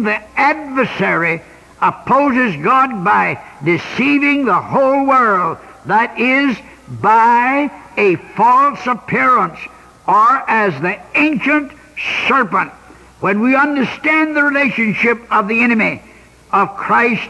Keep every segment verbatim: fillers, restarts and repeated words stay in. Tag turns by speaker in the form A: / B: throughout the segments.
A: Satan, the adversary, opposes God by deceiving the whole world. That is, by a false appearance, or as the ancient serpent. When we understand the relationship of the enemy of Christ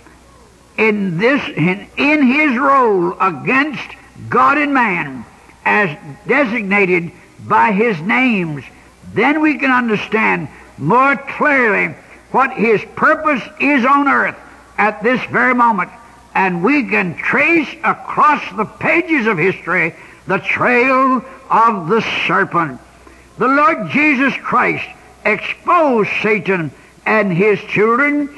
A: in this in, in his role against God and man, as designated by his names, then we can understand more clearly what his purpose is on earth at this very moment. And we can trace across the pages of history the trail of the serpent. The Lord Jesus Christ exposed Satan and his children.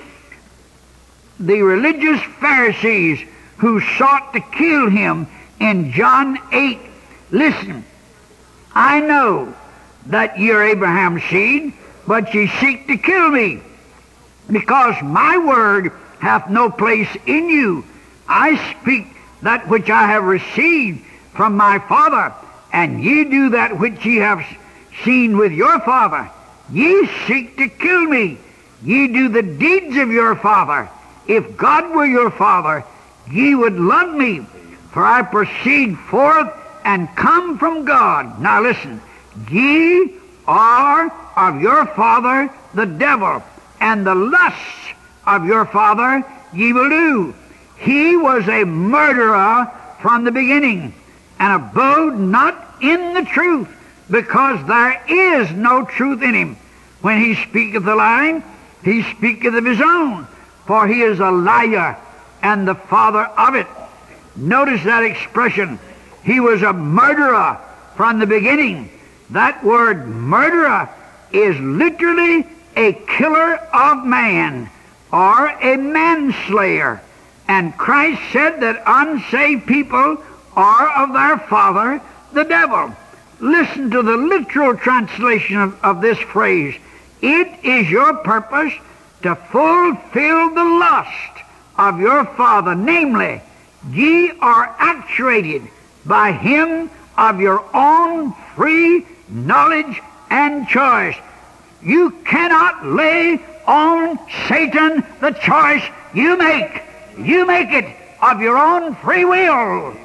A: The religious Pharisees who sought to kill him in John eight. Listen, I know that you're Abraham's seed, but ye seek to kill me, because my word hath no place in you. I speak that which I have received from my Father, and ye do that which ye have seen with your father. Ye seek to kill me. Ye do the deeds of your father. If God were your father, ye would love me, for I proceed forth and come from God. Now listen, ye are of your father the devil, and the lusts of your father ye will do. He was a murderer from the beginning, and abode not in the truth, because there is no truth in him. When he speaketh a lie, he speaketh of his own, for he is a liar and the father of it. Notice that expression. He was a murderer from the beginning. That word murderer is literally a killer of man, or a manslayer. And Christ said that unsaved people are of their father, the devil. Listen to the literal translation of, of this phrase. It is your purpose to fulfill the lust of your father, namely, ye are actuated by him of your own free knowledge and choice. You cannot lay on Satan the choice you make. You make it of your own free will.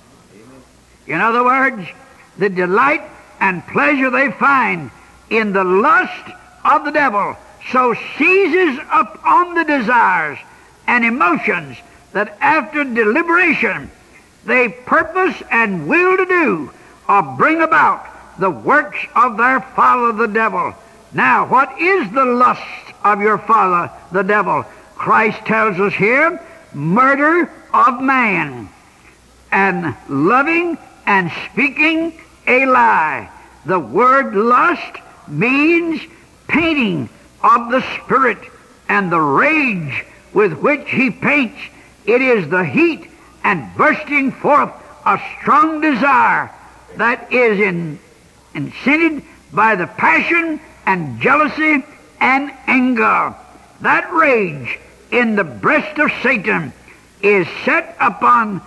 A: In other words, the delight and pleasure they find in the lust of the devil so seizes upon the desires and emotions that after deliberation they purpose and will to do or bring about the works of their father the devil. Now, what is the lust of your father the devil? Christ tells us here, murder of man, and loving and speaking a lie. The word lust means painting of the spirit, and the rage with which he paints. It is the heat and bursting forth of strong desire that is in, incited by the passion and jealousy and anger. That rage in the breast of Satan is set upon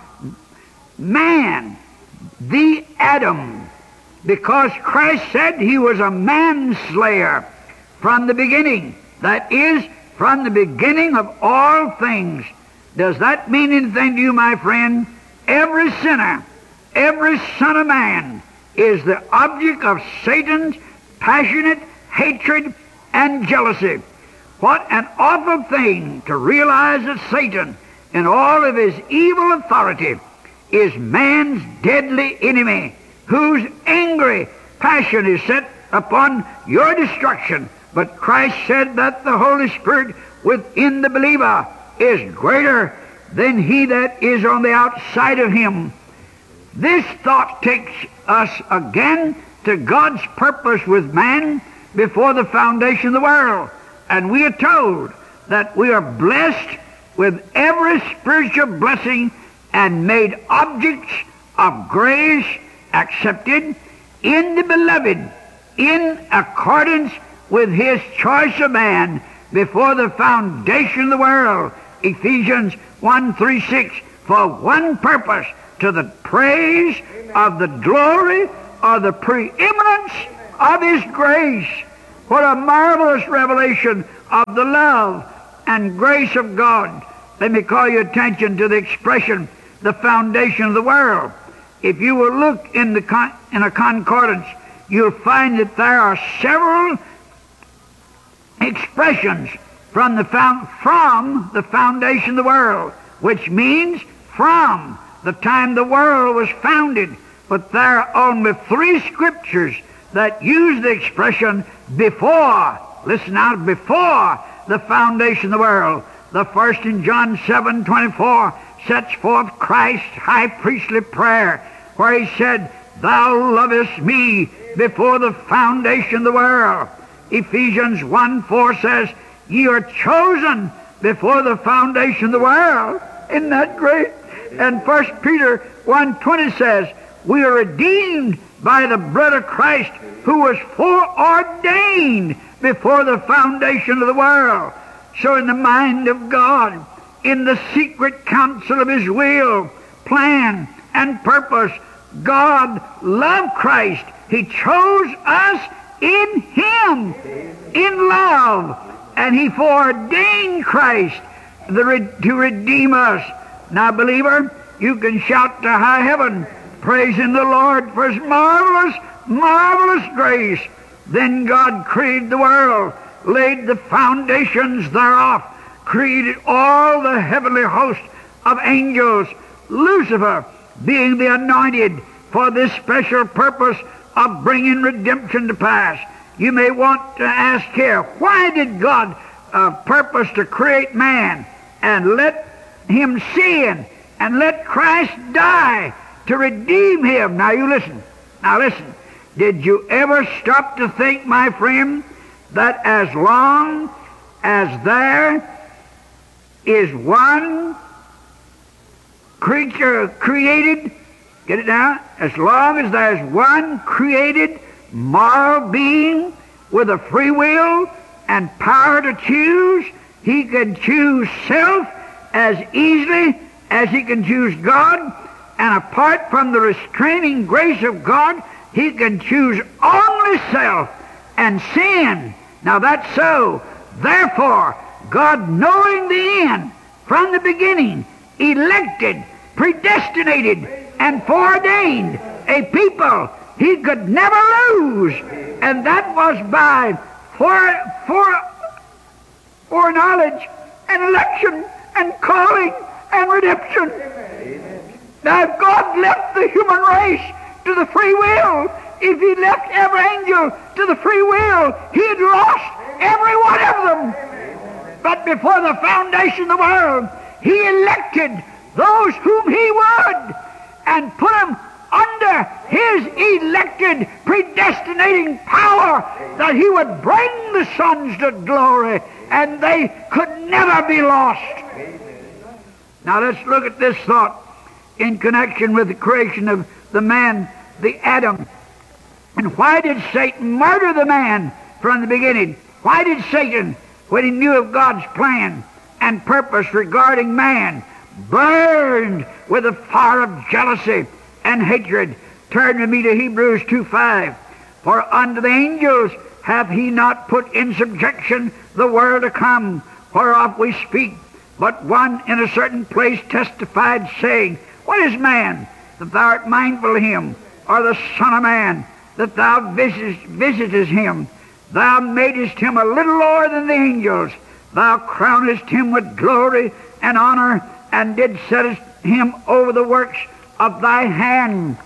A: man, the Adam, because Christ said he was a manslayer from the beginning. That is, from the beginning of all things. Does that mean anything to you, my friend? Every sinner, every son of man is the object of Satan's passionate hatred and jealousy. What an awful thing to realize that Satan, in all of his evil authority, is man's deadly enemy, whose angry passion is set upon your destruction. But Christ said that the Holy Spirit within the believer is greater than he that is on the outside of him. This thought takes us again to God's purpose with man before the foundation of the world. And we are told that we are blessed with every spiritual blessing and made objects of grace accepted in the beloved, in accordance with his choice of man before the foundation of the world. Ephesians one three six, for one purpose, to the praise of the glory or the preeminence of his grace. What a marvelous revelation of the love and grace of God. Let me call your attention to the expression, the foundation of the world. If you will look in, the con in a concordance, you'll find that there are several expressions from the, found from the foundation of the world, which means from the time the world was founded. But there are only three scriptures that use the expression before. Listen now, before the foundation of the world. The first in John seven twenty-four sets forth Christ's high priestly prayer, where he said, "Thou lovest me before the foundation of the world." Ephesians one four says, "Ye are chosen before the foundation of the world." Isn't that great? And First Peter one twenty says, "We are redeemed by the blood of Christ, who was foreordained before the foundation of the world." So in the mind of God, in the secret counsel of his will, plan, and purpose, God loved Christ. He chose us in him, in love, and he foreordained Christ to redeem us. Now, believer, you can shout to high heaven, praising the Lord for his marvelous, marvelous grace. Then God created the world, laid the foundations thereof, created all the heavenly host of angels, Lucifer being the anointed for this special purpose of bringing redemption to pass. You may want to ask here, why did God uh, purpose to create man and let him sin and let Christ die to redeem him? Now you listen. Now listen. Did you ever stop to think, my friend, that as long as there is one creature created, get it now, as long as there is one created moral being with a free will and power to choose, he can choose self as easily as he can choose God, and apart from the restraining grace of God, he can choose only self and sin. Now that's so. Therefore, God, knowing the end from the beginning, elected, predestinated, and foreordained a people he could never lose. And that was by fore, fore, foreknowledge and election and calling and redemption. Now if God left the human race to the free will, if he left every angel to the free will, he had lost every one of them. But before the foundation of the world, he elected those whom he would and put them under his elected, predestinating power, that he would bring the sons to glory, and they could never be lost. Now let's look at this thought in connection with the creation of the man, the Adam. And why did Satan murder the man from the beginning? Why did Satan, when he knew of God's plan and purpose regarding man, burned with a fire of jealousy and hatred? Turn with me to Hebrews two five. For unto the angels hath he not put in subjection the world to come, whereof we speak. But one in a certain place testified, saying, What is man, that thou art mindful of him? Or the Son of Man, that thou visitest, visitest him? Thou madest him a little lower than the angels. Thou crownest him with glory and honor, and did set him over the works of thy hand.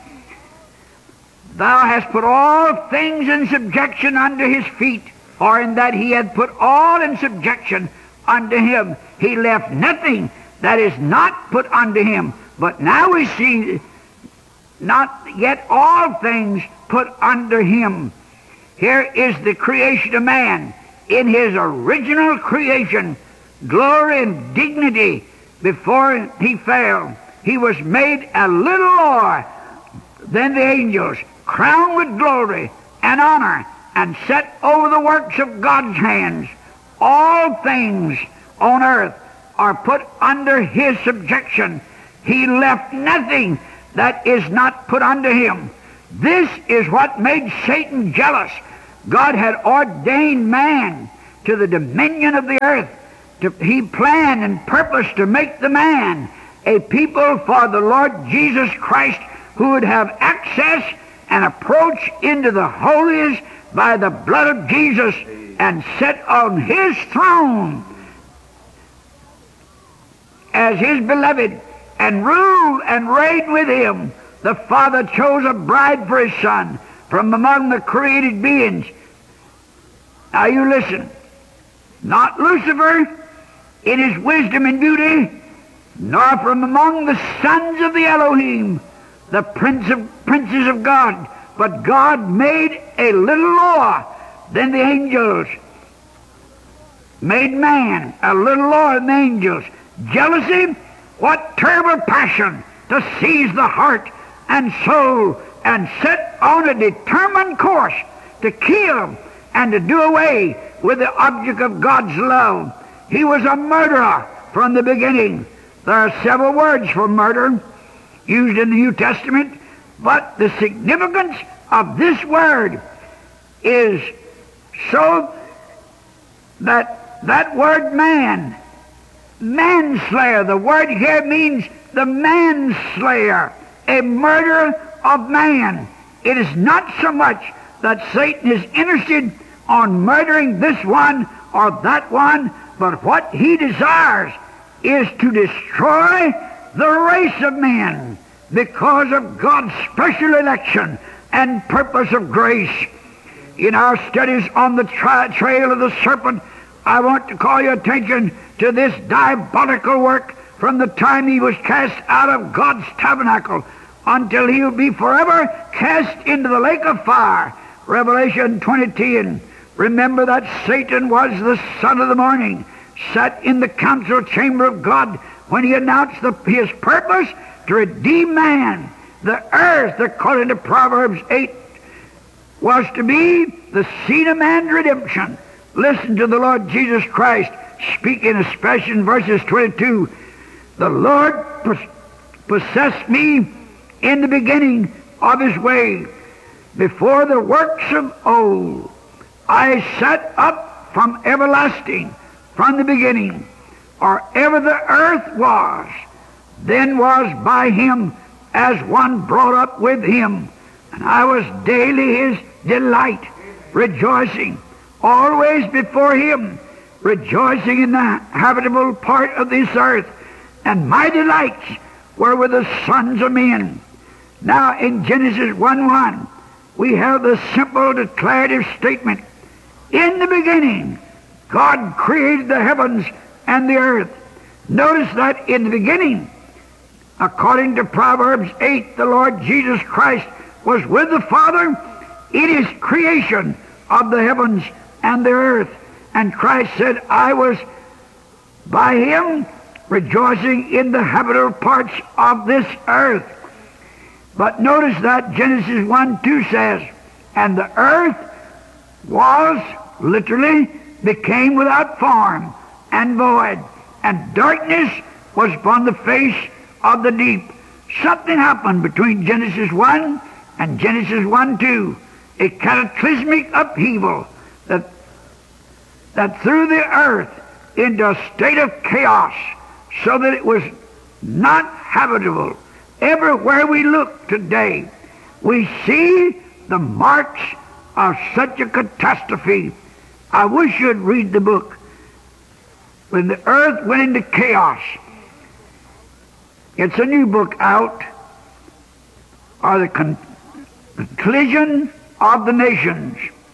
A: Thou hast put all things in subjection under his feet, for in that he had put all in subjection unto him, he left nothing that is not put unto him. But now we see not yet all things put under him. Here is the creation of man in his original creation, glory and dignity before he fell. He was made a little lower than the angels, crowned with glory and honor, and set over the works of God's hands. All things on earth are put under his subjection. He left nothing that is not put under him. This is what made Satan jealous. God had ordained man to the dominion of the earth. To, he planned and purposed to make the man a people for the Lord Jesus Christ, who would have access and approach into the holiest by the blood of Jesus and sit on his throne as his beloved and rule and reign with him. The Father chose a bride for his Son from among the created beings. Now you listen. Not Lucifer in his wisdom and beauty, nor from among the sons of the Elohim, the prince of, princes of God, but God made a little lower than the angels, made man a little lower than the angels. Jealousy, what terrible passion to seize the heart and soul and set on a determined course to kill and to do away with the object of God's love. He was a murderer from the beginning. There are several words for murder used in the New Testament, but the significance of this word is so that that word man, manslayer, the word here means the manslayer, a murderer of man. It is not so much that Satan is interested on murdering this one or that one, but what he desires is to destroy the race of men because of God's special election and purpose of grace. In our studies on the tra- trail of the serpent, I want to call your attention to this diabolical work from the time he was cast out of God's tabernacle until he will be forever cast into the lake of fire. Revelation twenty ten. Remember that Satan was the son of the morning, sat in the council chamber of God when he announced the, his purpose to redeem man. The earth, according to Proverbs eight, was to be the seat of man's redemption. Listen to the Lord Jesus Christ speaking especially in verses twenty-two. The Lord possessed me in the beginning of his way, before the works of old. I sat up from everlasting, from the beginning, or ever the earth was, then was by him as one brought up with him. And I was daily his delight, rejoicing, always before him, rejoicing in the habitable part of this earth. And my delights were with the sons of men. Now in Genesis one one, we have the simple declarative statement, in the beginning, God created the heavens and the earth. Notice that in the beginning, according to Proverbs eight, the Lord Jesus Christ was with the Father in his creation of the heavens and the earth. And Christ said, I was by him rejoicing in the habitable parts of this earth. But notice that Genesis one two says, and the earth was, literally, became without form and void, and darkness was upon the face of the deep. Something happened between Genesis one and Genesis one two, a cataclysmic upheaval that, that threw the earth into a state of chaos so that it was not habitable. Everywhere we look today, we see the marks of such a catastrophe. I wish you'd read the book. When the earth went into chaos, it's a new book out, or the, con- the collision of the nations.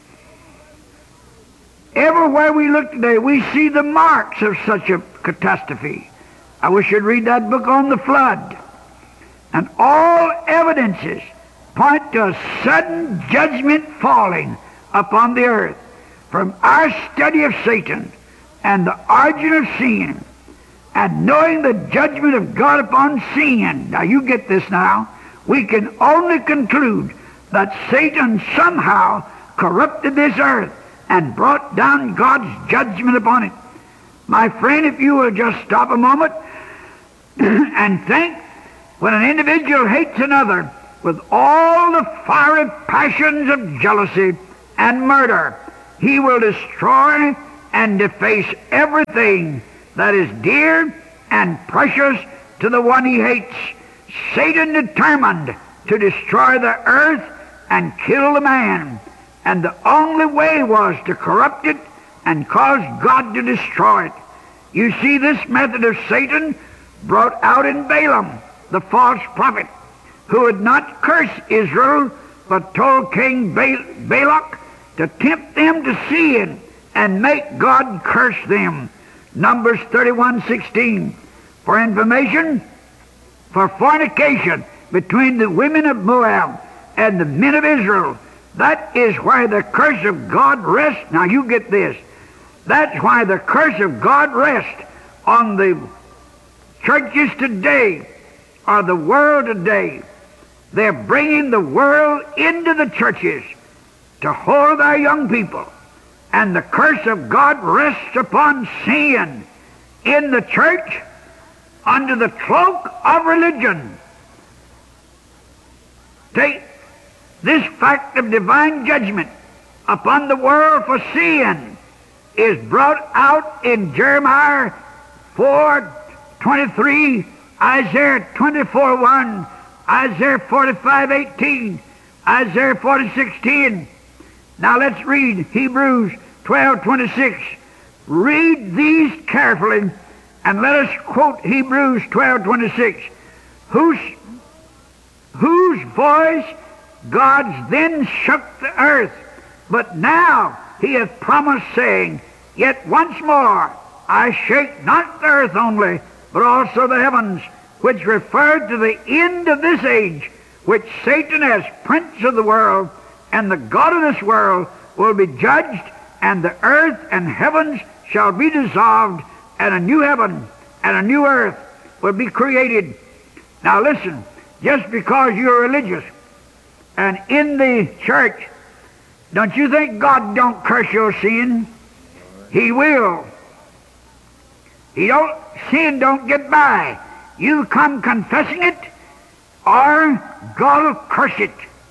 A: Everywhere we look today, we see the marks of such a catastrophe. I wish you'd read that book on the flood. And all evidences point to a sudden judgment falling upon the earth. From our study of Satan and the origin of sin, and knowing the judgment of God upon sin, now you get this now, we can only conclude that Satan somehow corrupted this earth and brought down God's judgment upon it. My friend, if you will just stop a moment and think, when an individual hates another with all the fiery passions of jealousy and murder, he will destroy and deface everything that is dear and precious to the one he hates. Satan determined to destroy the earth and kill the man, and the only way was to corrupt it and cause God to destroy it. You see, this method of Satan brought out in Balaam, the false prophet, who had not cursed Israel, but told King Bal- Balak to tempt them to sin and make God curse them. Numbers thirty-one sixteen. For information, for fornication between the women of Moab and the men of Israel, that is why the curse of God rests. Now you get this. That's why the curse of God rests on the churches today, or the world today. They're bringing the world into the churches to hold our young people. And the curse of God rests upon sin in the church under the cloak of religion. Take this fact of divine judgment upon the world for sin is brought out in Jeremiah four twenty-three, Isaiah twenty-four one, Isaiah forty-five eighteen, Isaiah forty-six ten. Now let's read Hebrews twelve twenty-six. Read these carefully and let us quote Hebrews twelve twenty-six. Whose, whose voice God then shook the earth, but now he hath promised, saying, Yet once more I shake not the earth only, but also the heavens, which referred to the end of this age, which Satan as prince of the world and the God of this world will be judged, and the earth and heavens shall be dissolved, and a new heaven and a new earth will be created. Now listen, just because you're religious and in the church, don't you think God don't curse your sin? He will. He don't, sin don't get by. You come confessing it, or God will curse it.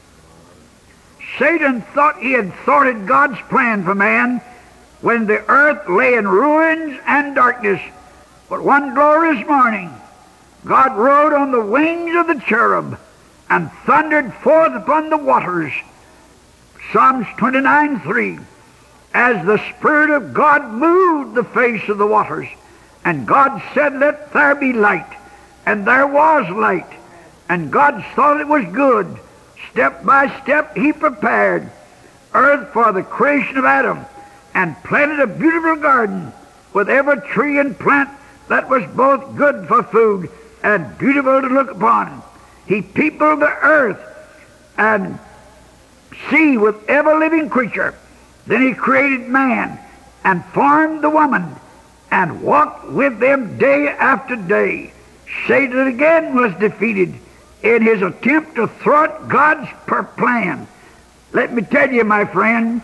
A: Satan thought he had thwarted God's plan for man when the earth lay in ruins and darkness. But one glorious morning, God rode on the wings of the cherub and thundered forth upon the waters. Psalms twenty-nine three. As the Spirit of God moved the face of the waters, and God said, Let there be light. And there was light. And God thought it was good. Step by step he prepared earth for the creation of Adam, and planted a beautiful garden with every tree and plant that was both good for food and beautiful to look upon. He peopled the earth and sea with every living creature. Then he created man and formed the woman and walked with them day after day. Satan again was defeated in his attempt to thwart God's plan. Let me tell you, my friend,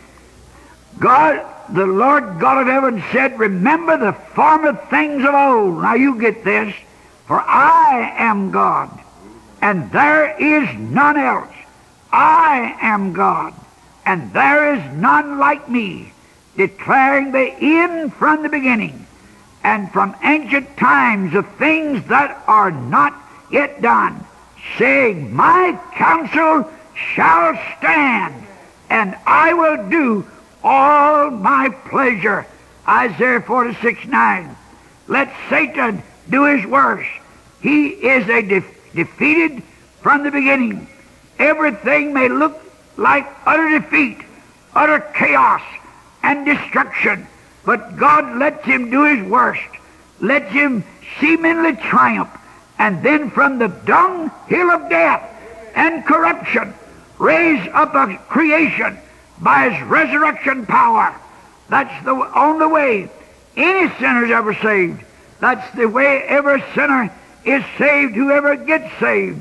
A: God, the Lord God of heaven said, Remember the former things of old. Now you get this. For I am God, and there is none else. I am God, and there is none like me, declaring the end from the beginning, and from ancient times of things that are not yet done, saying, My counsel shall stand, and I will do all my pleasure. Isaiah forty-six nine. Let Satan do his worst. He is a de- defeated from the beginning. Everything may look like utter defeat, utter chaos, and destruction, but God lets him do his worst, lets him seemingly triumph, and then from the dunghill of death and corruption raise up a creation by his resurrection power. That's the only way any sinner's ever saved. That's the way every sinner is saved, whoever gets saved.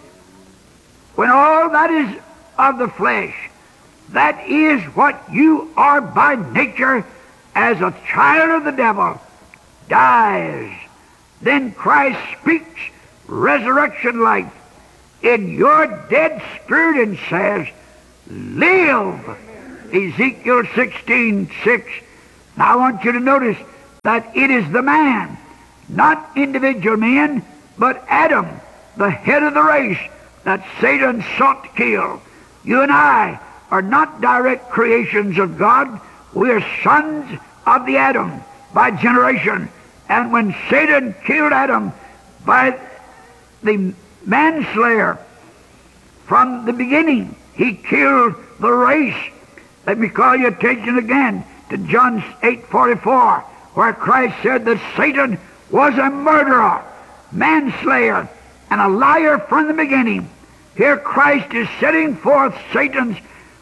A: When all that is of the flesh, that is what you are by nature as a child of the devil, dies. Then Christ speaks resurrection life in your dead spirit and says, Live. Ezekiel sixteen six. Now I want you to notice that it is the man, not individual men, but Adam, the head of the race, that Satan sought to kill. You and I are not direct creations of God. We are sons of the Adam by generation. And when Satan killed Adam by the manslayer from the beginning, he killed the race. Let me call your attention again to John eight forty-four, where Christ said that Satan was a murderer, manslayer, and a liar from the beginning. Here Christ is setting forth Satan's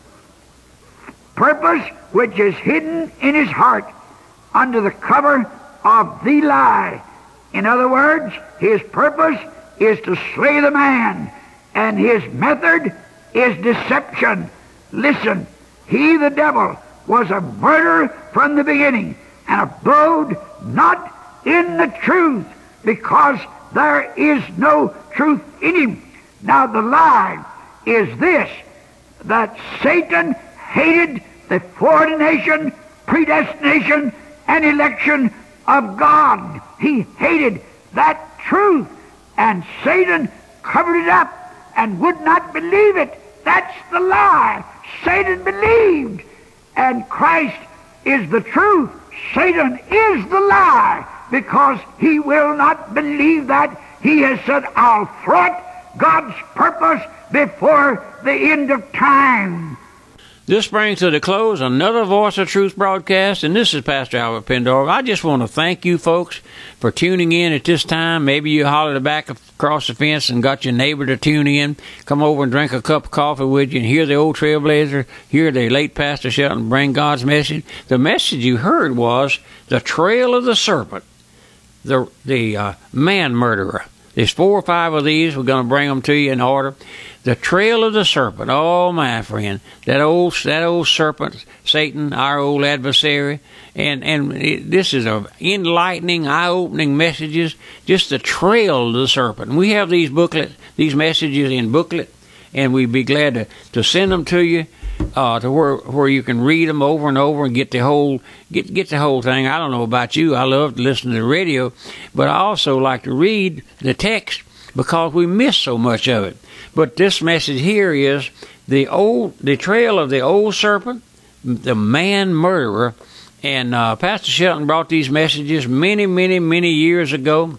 A: purpose, which is hidden in his heart under the cover of the lie. In other words, his purpose is to slay the man, and his method is deception. Listen, he, the devil, was a murderer from the beginning, and abode not in the truth, because there is no truth in him. Now the lie is this, that Satan hated the foreordination, predestination, and election of God. He hated that truth, and Satan covered it up and would not believe it. That's the lie. Satan believed, and Christ is the truth. Satan is the lie, because he will not believe that. He has said, I'll thwart God's purpose before the end of time.
B: This brings to the close another Voice of Truth broadcast, and this is Pastor Albert Pendorf. I just want to thank you folks for tuning in at this time. Maybe you hollered back across the fence and got your neighbor to tune in, come over and drink a cup of coffee with you and hear the old Trailblazer, hear the late Pastor Shelton bring God's message. The message you heard was the trail of the serpent, the, the uh, man murderer. There's four or five of these. We're going to bring them to you in order. The trail of the serpent. Oh, my friend. That old that old serpent, Satan, our old adversary. And, and it, this is a enlightening, eye-opening messages. Just the trail of the serpent. And we have these booklets, these messages in booklet. And we'd be glad to, to send them to you. Uh, to where where you can read them over and over and get the whole get get the whole thing. I don't know about you. I love to listen to the radio, but I also like to read the text because we miss so much of it. But this message here is the old the trail of the old serpent, the man murderer, and uh, Pastor Shelton brought these messages many, many, many years ago.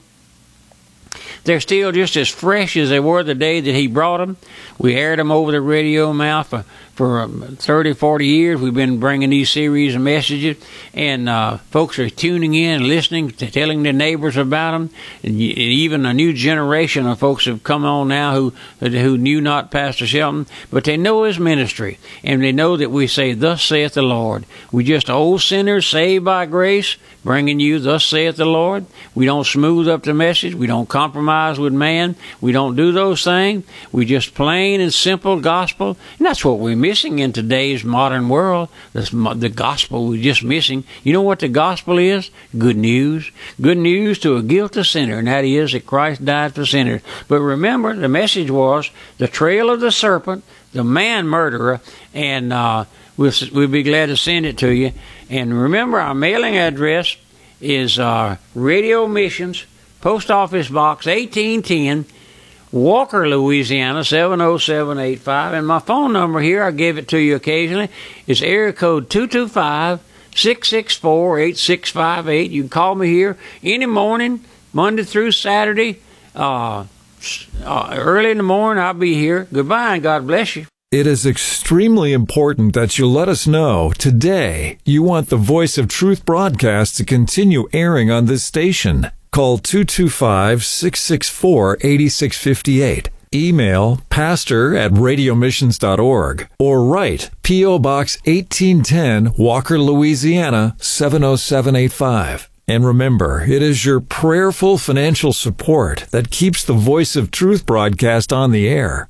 B: They're still just as fresh as they were the day that he brought them. We aired them over the radio now for, for thirty, forty years. We've been bringing these series of messages, and uh, folks are tuning in, listening, to telling their neighbors about them. And even a new generation of folks have come on now who who knew not Pastor Shelton, but they know his ministry, and they know that we say, "Thus saith the Lord." We just old sinners saved by grace, bringing you, "Thus saith the Lord." We don't smooth up the message. We don't compromise with man. We don't do those things. We just plain and simple gospel, and that's what we're missing in today's modern world. That's the gospel we're just missing. You know what the gospel is? Good news. Good news to a guilty sinner, and that is that Christ died for sinners. But remember, the message was the trail of the serpent, the man murderer, and uh, we'll, we'll be glad to send it to you. And remember, our mailing address is uh, Radio Missions, Post Office Box eighteen ten, Walker, Louisiana, seven oh seven eight five. And my phone number here, I give it to you occasionally, is area code two two five, six six four, eight six five eight. You can call me here any morning, Monday through Saturday. Uh, uh, early in the morning, I'll be here. Goodbye, and God bless you.
C: It is extremely important that you let us know today you want the Voice of Truth broadcast to continue airing on this station. Call two two five, six six four, eight six five eight. Email pastor at radio missions dot org or write P O. Box eighteen ten, Walker, Louisiana, seven oh seven eight five. And remember, it is your prayerful financial support that keeps the Voice of Truth broadcast on the air.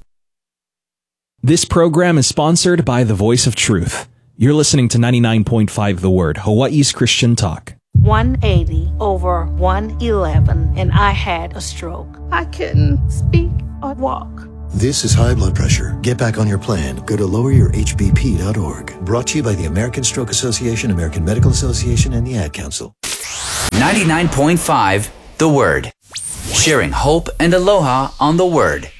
D: This program is sponsored by the Voice of Truth. You're listening to ninety-nine point five The Word, Hawaii's Christian Talk.
E: one eighty over one eleven, and I had a stroke. I couldn't speak or walk.
F: This is high blood pressure. Get back on your plan. Go to lower your h b p dot org. Brought to you by the American Stroke Association, American Medical Association, and the Ad Council.
G: ninety-nine point five The Word. Sharing hope and aloha on The Word.